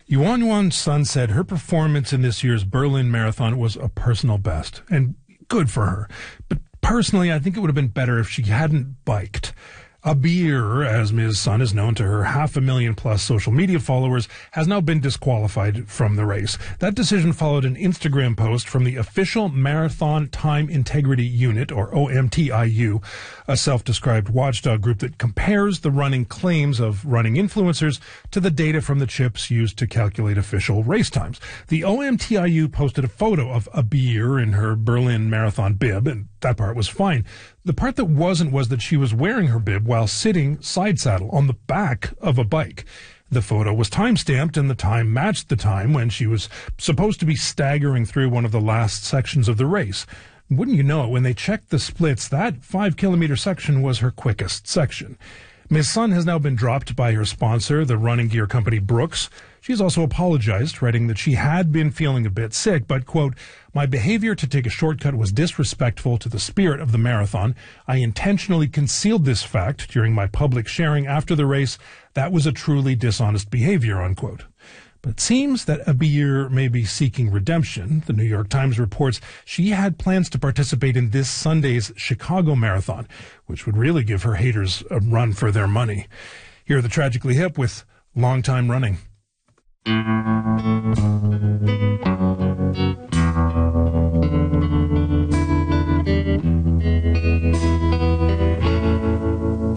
Yuan Yuan's son said her performance in this year's Berlin Marathon was a personal best, and good for her. But personally, I think it would have been better if she hadn't biked. Abir, as Ms. Sun is known to her 500,000+ social media followers, has now been disqualified from the race. That decision followed an Instagram post from the official Marathon Time Integrity Unit, or OMTIU, a self-described watchdog group that compares the running claims of running influencers to the data from the chips used to calculate official race times. The OMTIU posted a photo of Abir in her Berlin Marathon bib, and that part was fine. The part that wasn't was that she was wearing her bib while sitting side saddle on the back of a bike. The photo was time-stamped, and the time matched the time when she was supposed to be staggering through one of the last sections of the race. Wouldn't you know it, when they checked the splits, that 5-kilometer section was her quickest section. Ms. Sun has now been dropped by her sponsor, the running gear company Brooks. She's also apologized, writing that she had been feeling a bit sick, but, quote, "My behavior to take a shortcut was disrespectful to the spirit of the marathon. I intentionally concealed this fact during my public sharing after the race. That was a truly dishonest behavior," unquote. But it seems that Abir may be seeking redemption. The New York Times reports she had plans to participate in this Sunday's Chicago Marathon, which would really give her haters a run for their money. Here are the Tragically Hip with Long Time Running.